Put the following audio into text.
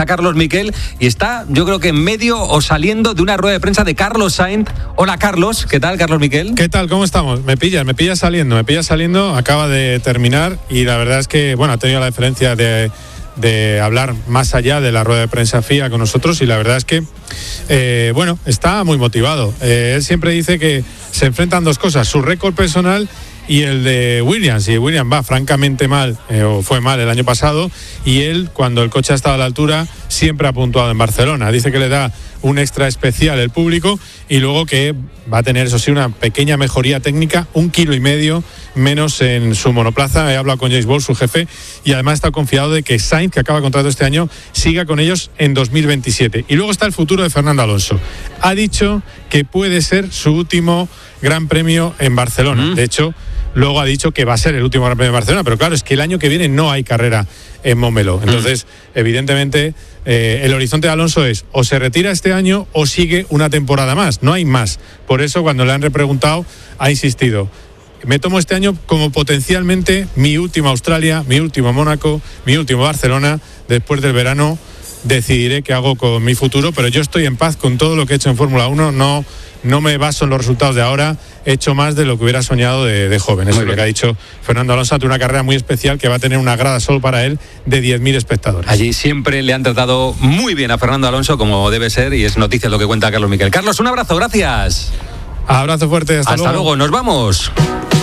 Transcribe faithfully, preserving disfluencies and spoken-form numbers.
está Carlos Miquel y está, yo creo que en medio o saliendo de una rueda de prensa de Carlos Sainz. Hola Carlos, ¿qué tal Carlos Miquel? ¿Qué tal? ¿Cómo estamos? Me pillas, me pillas saliendo, me pillas saliendo, acaba de terminar y la verdad es que, bueno, ha tenido la diferencia de, de hablar más allá de la rueda de prensa F I A con nosotros y la verdad es que, eh, bueno, está muy motivado. Eh, él siempre dice que se enfrentan dos cosas, su récord personal y el de Williams, y Williams va francamente mal, eh, o fue mal el año pasado, y él, cuando el coche ha estado a la altura, siempre ha puntuado en Barcelona. Dice que le da un extra especial el público y luego que va a tener, eso sí, una pequeña mejoría técnica, un kilo y medio menos en su monoplaza. He hablado con James Ball, su jefe, y además está confiado de que Sainz, que acaba contrato este año, siga con ellos en dos mil veintisiete. Y luego está el futuro de Fernando Alonso. Ha dicho que puede ser su último Gran Premio en Barcelona. Mm. De hecho, luego ha dicho que va a ser el último Gran Premio de Barcelona, pero claro, es que el año que viene no hay carrera en Montmeló. Entonces, mm. evidentemente, eh, el horizonte de Alonso es o se retira este año o sigue una temporada más. No hay más. Por eso, cuando le han repreguntado, ha insistido. Me tomo este año como potencialmente mi último Australia, mi último Mónaco, mi último Barcelona. Después del verano decidiré qué hago con mi futuro, pero yo estoy en paz con todo lo que he hecho en Fórmula uno. No... No me baso en los resultados de ahora, he hecho más de lo que hubiera soñado de, de joven. Eso es lo que ha dicho Fernando Alonso, de una carrera muy especial que va a tener una grada solo para él de diez mil espectadores. Allí siempre le han tratado muy bien a Fernando Alonso, como debe ser, y es noticia lo que cuenta Carlos Miquel. Carlos, un abrazo, gracias. Abrazo fuerte, hasta, hasta luego. luego, nos vamos.